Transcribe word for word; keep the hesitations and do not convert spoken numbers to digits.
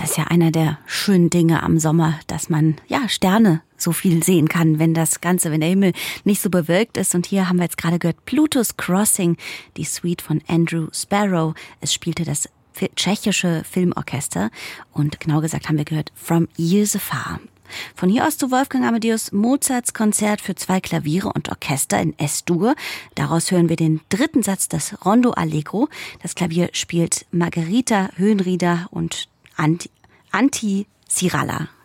Das ist ja einer der schönen Dinge am Sommer, dass man ja Sterne so viel sehen kann, wenn das Ganze, wenn der Himmel nicht so bewölkt ist. Und hier haben wir jetzt gerade gehört Pluto's Crossing, die Suite von Andrew Sparrow. Es spielte das tschechische Filmorchester und genau gesagt haben wir gehört From Years Afar. Von hier aus zu Wolfgang Amadeus Mozarts Konzert für zwei Klaviere und Orchester in Es-Dur. Daraus hören wir den dritten Satz des Rondo Allegro. Das Klavier spielt Margherita Höhenrieder und Anti, Anti Siralla.